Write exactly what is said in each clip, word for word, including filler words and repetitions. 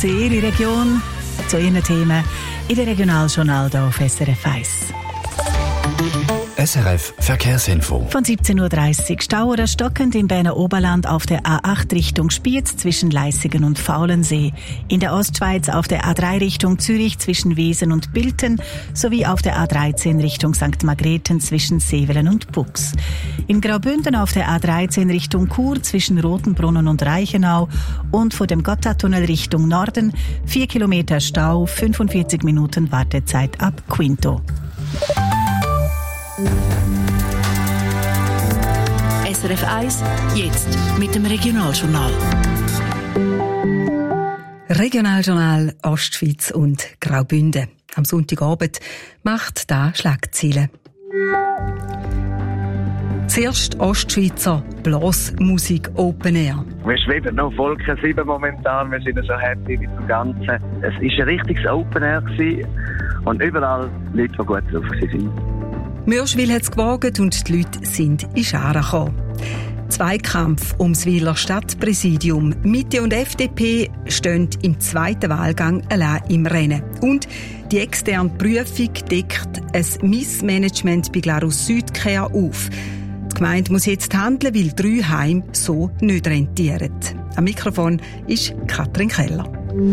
zu Ihrer Region, zu Ihren Themen in der Regionaljournal hier auf S R F eins. S R F Verkehrsinfo. Von siebzehn Uhr dreißig Stau oder stockend im Berner Oberland auf der A acht Richtung Spiez zwischen Leissigen und Faulensee. In der Ostschweiz auf der A drei Richtung Zürich zwischen Wesen und Bilten sowie auf der A dreizehn Richtung Sankt Margrethen zwischen Sevelen und Bux. In Graubünden auf der A dreizehn Richtung Chur zwischen Rotenbrunnen und Reichenau und vor dem Gotthardtunnel Richtung Norden vier Kilometer Stau, fünfundvierzig Minuten Wartezeit ab Quinto. S R F eins, jetzt mit dem Regionaljournal. Regionaljournal Ostschweiz und Graubünden. Am Sonntagabend macht da Schlagzeilen. Zuerst Ostschweizer Blasmusik Open Air. Wir schweben noch Wolken sieben momentan, wir sind so happy mit dem Ganzen. Es war ein richtiges Open Air gewesen und überall Leute, die gut drauf waren. Mürschwil hat es gewagt und die Leute sind in Scharen gekommen. Zweikampf ums Wiler Stadtpräsidium. Mitte und F D P stehen im zweiten Wahlgang allein im Rennen. Und die externe Prüfung deckt ein Missmanagement bei Glarus Südkehr auf. Die Gemeinde muss jetzt handeln, weil drei Heime so nicht rentieren. Am Mikrofon ist Katrin Keller.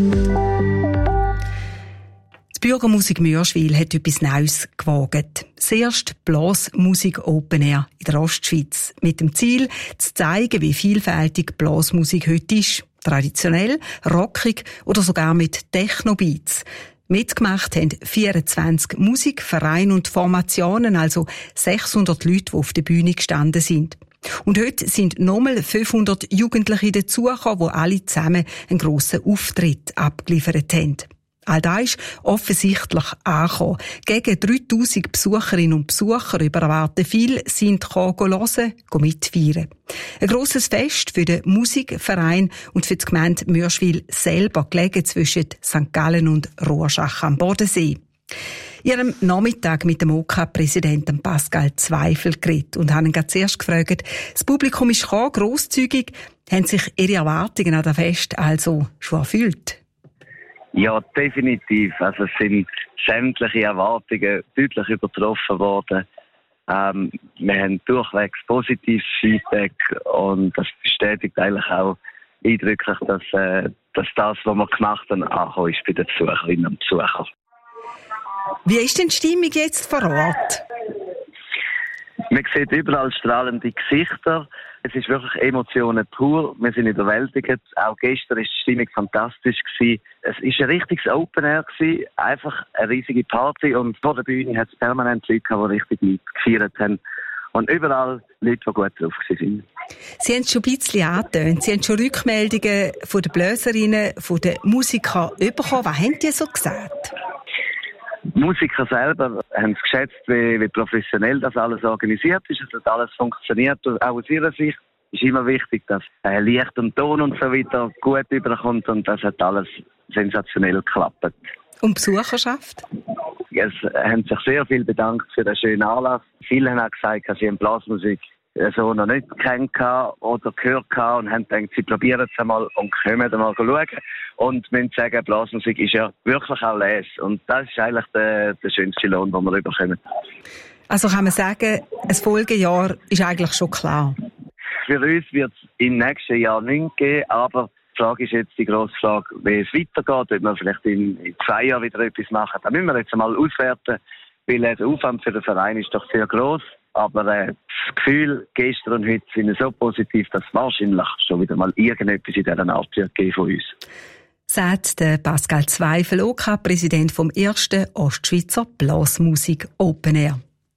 Die Bürgermusik Mürschwil hat etwas Neues gewagt. Das erste Blasmusik Open Air in der Ostschweiz. Mit dem Ziel, zu zeigen, wie vielfältig Blasmusik heute ist. Traditionell, rockig oder sogar mit Techno-Beats. Mitgemacht haben vierundzwanzig Musikvereine und Formationen, also sechshundert Leute, die auf der Bühne gestanden sind. Und heute sind nochmal fünfhundert Jugendliche dazugekommen, die alle zusammen einen grossen Auftritt abgeliefert haben. All das ist offensichtlich angekommen. Gegen dreitausend Besucherinnen und Besucher über erwarten viel sind gekommen, hören, mitfeiern. Ein grosses Fest für den Musikverein und für die Gemeinde Mürschwil selber, gelegen zwischen Sankt Gallen und Rorschach am Bodensee. In einem Nachmittag mit dem O K-Präsidenten Pascal Zweifel geredet und haben ihn zuerst gefragt, das Publikum ist gekommen, grosszügig, haben sich ihre Erwartungen an das Fest also schon erfüllt? Ja, definitiv. Also es sind sämtliche Erwartungen deutlich übertroffen worden. Ähm, wir haben durchwegs positives Feedback und das bestätigt eigentlich auch eindrücklich, dass, äh, dass das, was wir gemacht haben, angekommen ist bei den Besucherinnen und Besuchern. Wie ist denn die Stimmung jetzt vor Ort? Man sieht überall strahlende Gesichter. Es ist wirklich Emotionen pur. Wir sind überwältigt. Auch gestern war die Stimmung fantastisch gewesen. Es war ein richtiges Open Air gewesen. Einfach eine riesige Party. Und vor der Bühne hat es permanent Leute gehabt, die richtig mitgefeiert haben. Und überall Leute, die gut drauf waren. Sie haben es schon ein bisschen angetönt. Sie haben schon Rückmeldungen von den Bläserinnen, von den Musikern bekommen. Was haben die so gesagt? Die Musiker selber haben es geschätzt, wie, wie professionell das alles organisiert ist, dass alles funktioniert. Und auch aus ihrer Sicht ist immer wichtig, dass äh, Licht und Ton und so weiter gut überkommt und das hat alles sensationell geklappt. Und die Besucherschaft? Es haben sich sehr viel bedankt für den schönen Anlass. Viele haben auch gesagt, dass sie in Blasmusik so noch nicht kennt oder gehört und haben gedacht, sie probieren es einmal und kommen dann mal schauen. Und müssen sagen, Blasmusik ist ja wirklich auch les. Und das ist eigentlich der, der schönste Lohn, den wir bekommen. Also kann man sagen, ein Folgejahr ist eigentlich schon klar? Für uns wird es im nächsten Jahr nicht geben, aber die Frage ist jetzt die grosse Frage, wie es weitergeht, ob wir vielleicht in, in zwei Jahren wieder etwas machen. Da müssen wir jetzt einmal auswerten, weil der Aufwand für den Verein ist doch sehr gross. Aber äh, das Gefühl gestern und heute sind so positiv, dass wahrscheinlich schon wieder mal irgendetwas in dieser Art wird geben von uns. Sagt der Pascal Zweifel, O K-Präsident vom ersten Ostschweizer Blasmusik Open Air.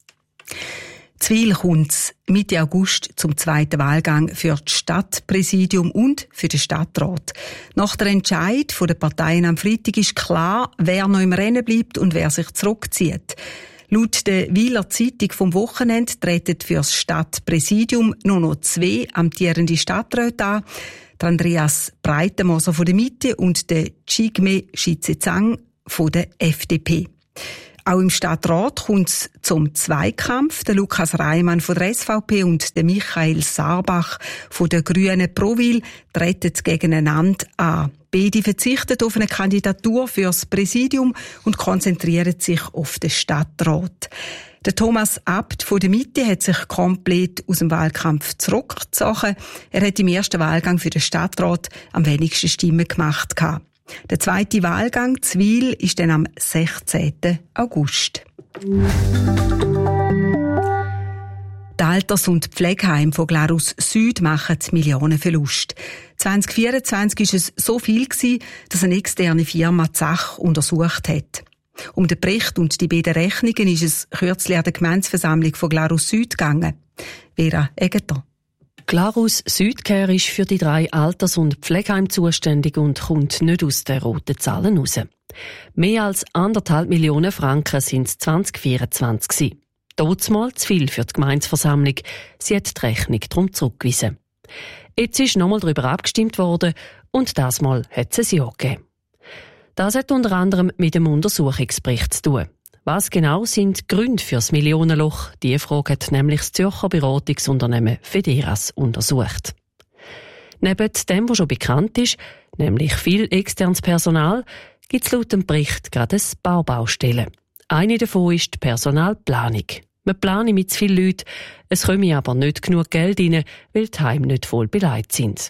Zwil kommt Mitte August zum zweiten Wahlgang für das Stadtpräsidium und für den Stadtrat. Nach der Entscheid der Parteien am Freitag ist klar, wer noch im Rennen bleibt und wer sich zurückzieht. Laut der Wiler Zeitung vom Wochenende treten für das Stadtpräsidium nur noch zwei amtierende Stadträte an. Der Andreas Breitenmoser von der Mitte und der Chigme Schizezang von der F D P. Auch im Stadtrat kommt es zum Zweikampf. Der Lukas Reimann von der S V P und der Michael Sarbach von der Grünen Prowil treten gegeneinander an. Beide verzichten auf eine Kandidatur fürs Präsidium und konzentrieren sich auf den Stadtrat. Der Thomas Abt von der Mitte hat sich komplett aus dem Wahlkampf zurückgezogen. Er hat im ersten Wahlgang für den Stadtrat am wenigsten Stimmen gemacht. Der zweite Wahlgang, Zwil, ist dann am sechzehnten August. Die Alters- und Pflegeheime von Glarus Süd machen Millionenverlust. zwanzig vierundzwanzig war es so viel, dass eine externe Firma die Sache untersucht hat. Um den Bericht und die beiden Rechnungen ist es kürzlich an der Gemeindeversammlung von Glarus Süd gegangen. Vera Egeter. Glarus Südcare ist für die drei Alters- und Pflegeheime zuständig und kommt nicht aus den roten Zahlen raus. Mehr als anderthalb Millionen Franken sind es zwanzig vierundzwanzig. Totsmal zu viel für die Gemeindeversammlung. Sie hat die Rechnung darum zurückgewiesen. Jetzt ist nochmal darüber abgestimmt worden und das Mal hat es ein Ja gegeben. Das hat unter anderem mit dem Untersuchungsbericht zu tun. Was genau sind die Gründe für das Millionenloch? Diese Frage hat nämlich das Zürcher Beratungsunternehmen Federas untersucht. Neben dem, was schon bekannt ist, nämlich viel externes Personal, gibt es laut dem Bericht gerade ein paar Baustellen. Eine davon ist die Personalplanung. Man plane mit zu vielen Leuten, es komme aber nicht genug Geld rein, weil die Heime nicht voll beleidigt sind.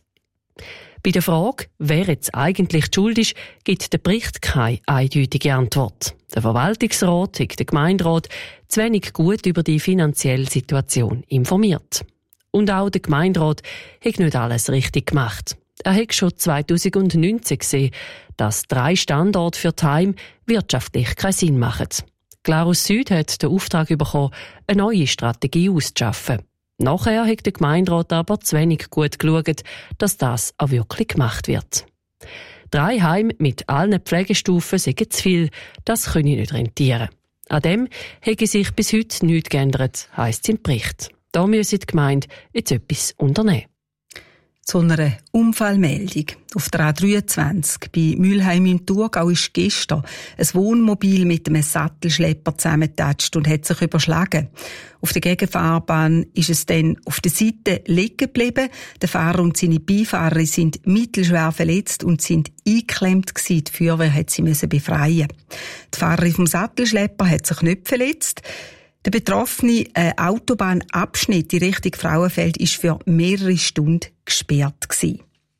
Bei der Frage, wer jetzt eigentlich die Schuld ist, gibt der Bericht keine eindeutige Antwort. Der Verwaltungsrat hat den Gemeinderat zu wenig gut über die finanzielle Situation informiert. Und auch der Gemeinderat hat nicht alles richtig gemacht. Er hat schon zweitausendneunzehn gesehen, dass drei Standorte für die Heime wirtschaftlich keinen Sinn machen. Glarus Süd hat den Auftrag bekommen, eine neue Strategie auszuschaffen. Nachher hat der Gemeinderat aber zu wenig gut geschaut, dass das auch wirklich gemacht wird. Drei Heime mit allen Pflegestufen sind zu viel, das könne ich nicht rentieren. An dem hätte sich bis heute nichts geändert, heisst es im Bericht. Da müsse die Gemeinde jetzt etwas unternehmen. Zu einer Unfallmeldung. Auf der A dreiundzwanzig bei Mülheim im Thurgau ist gestern ein Wohnmobil mit einem Sattelschlepper zusammengetatscht und hat sich überschlagen. Auf der Gegenfahrbahn ist es dann auf der Seite liegen geblieben. Der Fahrer und seine Beifahrer sind mittelschwer verletzt und sind eingeklemmt gewesen. Die Feuerwehr hat sie müssen befreien. Die Fahrerin vom Sattelschlepper hat sich nicht verletzt. Der betroffene äh, Autobahnabschnitt in Richtung Frauenfeld ist für mehrere Stunden gesperrt gewesen.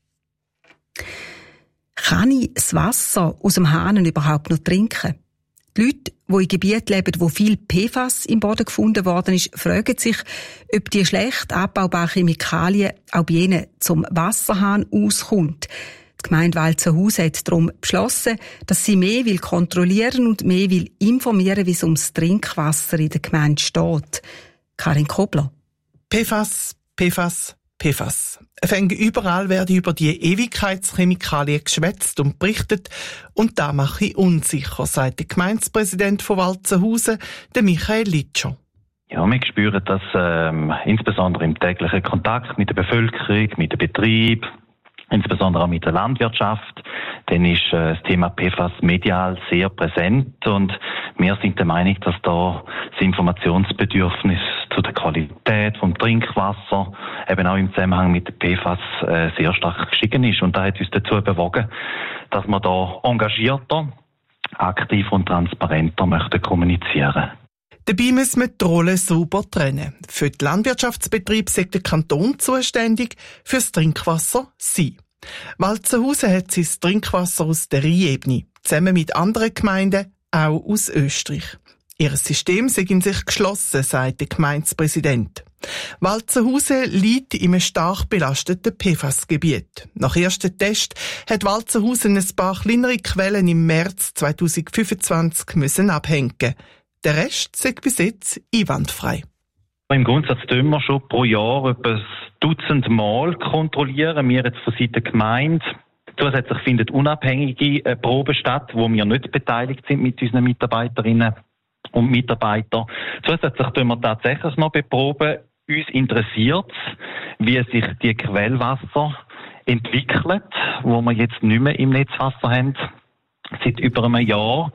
Kann ich das Wasser aus dem Hahn überhaupt noch trinken? Die Leute, die in Gebieten leben, wo viel P F A S im Boden gefunden worden ist, fragen sich, ob die schlecht abbaubaren Chemikalien auch bei ihnen zum Wasserhahn auskommt. Die Gemeinde Walzenhausen hat darum beschlossen, dass sie mehr will kontrollieren und mehr will informieren, wie es ums Trinkwasser in der Gemeinde steht. Karin Kobler. P F A S, P F A S, P F A S. Überall werden über die Ewigkeitschemikalien geschwätzt und berichtet. Und das mache ich unsicher, sagt der Gemeindepräsident von Walzenhausen, der Michael Litscher. Ja, wir spüren das ähm, insbesondere im täglichen Kontakt mit der Bevölkerung, mit dem Betrieb, insbesondere auch mit der Landwirtschaft. Dann ist äh, das Thema P F A S medial sehr präsent und wir sind der Meinung, dass da das Informationsbedürfnis zu der Qualität vom Trinkwasser eben auch im Zusammenhang mit der P F A S äh, sehr stark gestiegen ist. Und das hat uns dazu bewogen, dass wir da engagierter, aktiv und transparenter möchten kommunizieren. Dabei müssen wir die Rollen sauber trennen. Für die Landwirtschaftsbetriebe ist der Kanton zuständig, für das Trinkwasser sie. Walzenhausen hat sein Trinkwasser aus der Rheinebene, zusammen mit anderen Gemeinden, auch aus Österreich. Ihr System sei in sich geschlossen, sagt der Gemeindepräsident. Walzenhausen liegt in einem stark belasteten P F A S-Gebiet. Nach ersten Test hat Walzenhausen ein paar kleinere Quellen im März zweitausendfünfundzwanzig müssen abhängen. Der Rest sei bis jetzt einwandfrei. Im Grundsatz tun wir schon pro Jahr etwa ein Dutzend Mal kontrollieren. Wir jetzt von Seiten der Gemeinde. Zusätzlich finden unabhängige Proben statt, wo wir nicht beteiligt sind mit unseren Mitarbeiterinnen und Mitarbeitern. Zusätzlich tun wir tatsächlich noch beproben. Uns interessiert es, wie sich die Quellwasser entwickelt, wo wir jetzt nicht mehr im Netzwasser haben. Seit über einem Jahr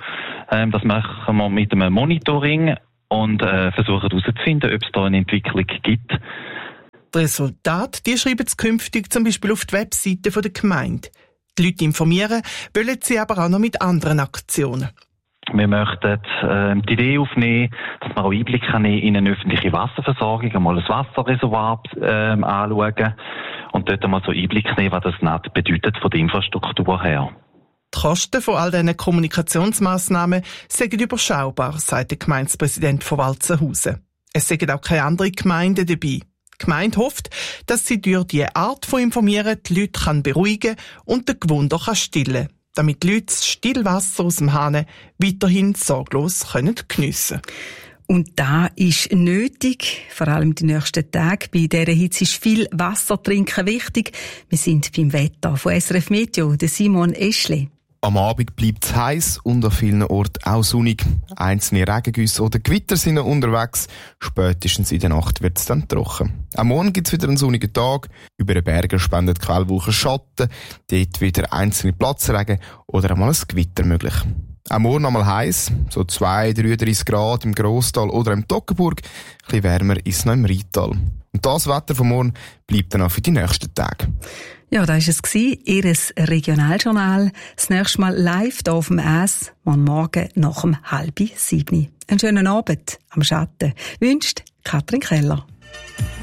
Ähm, das machen wir mit einem Monitoring und äh, versuchen herauszufinden, ob es da eine Entwicklung gibt. Die Resultate, die schreiben sie künftig zum Beispiel auf die Webseite der Gemeinde. Die Leute informieren, wollen sie aber auch noch mit anderen Aktionen. Wir möchten äh, die Idee aufnehmen, dass man auch Einblick kann in eine öffentliche Wasserversorgung, einmal ein Wasserreservoir äh, anschauen und dort einmal so Einblick nehmen, was das nicht bedeutet von der Infrastruktur her. Die Kosten von all diesen Kommunikationsmaßnahmen sind überschaubar, sagt der Gemeindepräsident von Walzenhausen. Es sind auch keine anderen Gemeinden dabei. Die Gemeinde hofft, dass sie durch diese Art von Informieren die Leute kann beruhigen und den Gewunder kann stillen, damit die Leute das Stillwasser aus dem Hahn weiterhin sorglos können geniessen können. Und da ist nötig, vor allem die nächsten Tage. Bei dieser Hitze ist viel Wasser trinken wichtig. Wir sind beim Wetter von S R F Meteo, der Simon Eschle. Am Abend bleibt es heiß und an vielen Orten auch sonnig. Einzelne Regengüsse oder Gewitter sind noch unterwegs. Spätestens in der Nacht wird es dann trocken. Am Morgen gibt es wieder einen sonnigen Tag. Über den Bergen spendet die Quellwolke Schatten. Dort wieder einzelne Platzregen oder einmal ein Gewitter möglich. Am Morgen einmal heiß, so zwei bis dreiunddreißig Grad im Grosstal oder im Toggenburg. Ein bisschen wärmer ist es noch im Rheintal. Und das Wetter von morgen bleibt dann auch für die nächsten Tage. Ja, das war es, Ihr Regionaljournal. Das nächste Mal live hier auf dem S, am Morgen nach dem halb sieben. Einen schönen Abend am Schatten wünscht Katrin Keller.